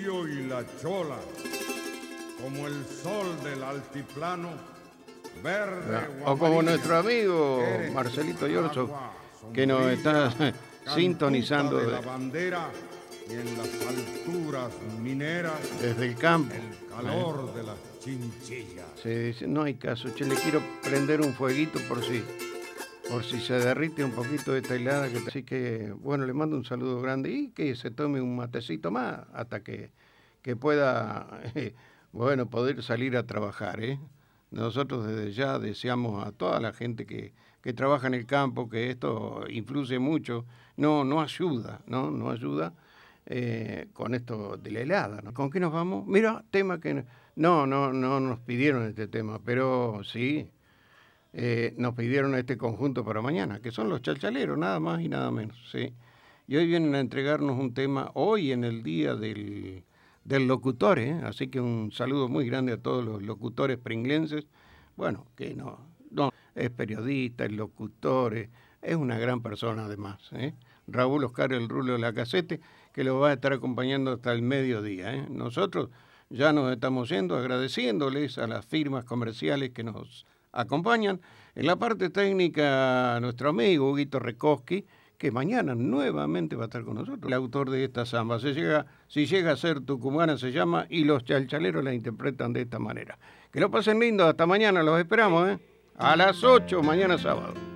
indio y la chola, como el sol del altiplano, verde o como nuestro amigo Marcelito Yorzo, que nos está sintonizando de la bandera y en las alturas mineras desde el campo. el calor de las chinchillas. Se dice, no hay caso, che, le quiero prender un fueguito por si se derrite un poquito esta helada. Así que, bueno, le mando un saludo grande y que se tome un matecito más hasta que pueda, bueno, poder salir a trabajar, ¿eh? Nosotros desde ya deseamos a toda la gente que trabaja en el campo que esto influye mucho, no ayuda, no ayuda con esto de la helada, ¿no? ¿Con qué nos vamos? Mira, tema que no nos pidieron este tema, pero sí. Nos pidieron este conjunto para mañana, que son los chalchaleros, nada más y nada menos, ¿sí? Y hoy vienen a entregarnos un tema, hoy en el día del locutor, ¿eh? Así que un saludo muy grande a todos los locutores pringlenses. Bueno, que no es periodista, es locutor, es una gran persona además, ¿eh? Raúl Oscar el Rulo de la Casete, que lo va a estar acompañando hasta el mediodía, ¿eh? Nosotros ya nos estamos yendo, agradeciéndoles a las firmas comerciales que nos acompañan. En la parte técnica, nuestro amigo Huguito Rekoski, que mañana nuevamente va a estar con nosotros. El autor de esta samba, si llega a ser tucumana, se llama Y los chalchaleros la interpretan de esta manera. Que lo pasen lindo, hasta mañana, los esperamos, ¿eh? A las 8, mañana sábado.